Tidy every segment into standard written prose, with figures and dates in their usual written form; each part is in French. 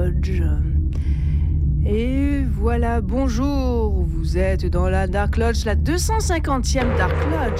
Lodge. Et voilà, bonjour, vous êtes dans la Dark Lodge, la 250e Dark Lodge.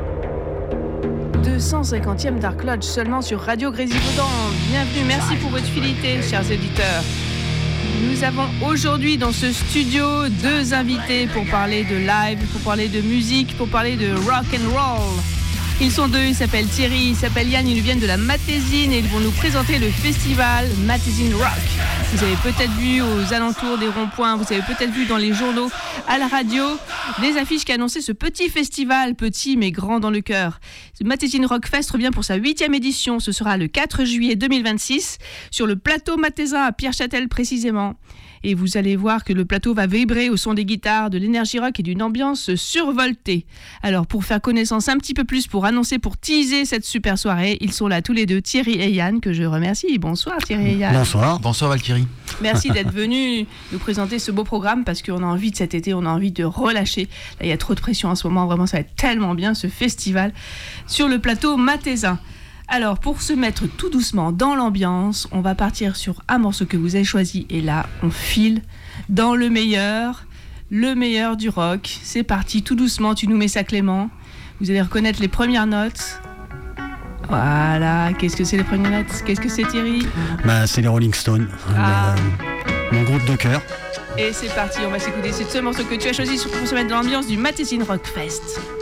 250e Dark Lodge seulement sur Radio Grésivaudan. Bienvenue, merci pour votre fidélité, chers auditeurs. Nous avons aujourd'hui dans ce studio deux invités pour parler de live, pour parler de musique, pour parler de rock and roll. Ils sont deux, ils s'appellent Thierry, ils s'appellent Yann, ils nous viennent de la Matésine et ils vont nous présenter le festival Matésine Rock. Vous avez peut-être vu aux alentours des ronds-points, vous avez peut-être vu dans les journaux, à la radio, des affiches qui annonçaient ce petit festival, petit mais grand dans le cœur. Le Matésine Rock Fest revient pour sa 8e édition, ce sera le 4 juillet 2026, sur le plateau matésin à Pierre-Châtel précisément. Et vous allez voir que le plateau va vibrer au son des guitares, de l'énergie rock et d'une ambiance survoltée. Alors pour faire connaissance un petit peu plus, pour annoncer, pour teaser cette super soirée, ils sont là tous les deux, Thierry et Yann, que je remercie. Bonsoir Thierry et Yann. Bonsoir. Bonsoir Valkyrie. Merci d'être venus nous présenter ce beau programme parce qu'on a envie de cet été, on a envie de relâcher. Là il y a trop de pression en ce moment, vraiment ça va être tellement bien ce festival sur le plateau matésin. Alors, pour se mettre tout doucement dans l'ambiance, on va partir sur un morceau que vous avez choisi. Et là, on file dans le meilleur du rock. C'est parti, tout doucement, tu nous mets ça Clément. Vous allez reconnaître les premières notes. Voilà, qu'est-ce que c'est les premières notes ? Qu'est-ce que c'est Thierry ? C'est les Rolling Stones, mon groupe de cœur. Et c'est parti, on va s'écouter. C'est ce morceau que tu as choisi pour se mettre dans l'ambiance du Matésine Rock Fest.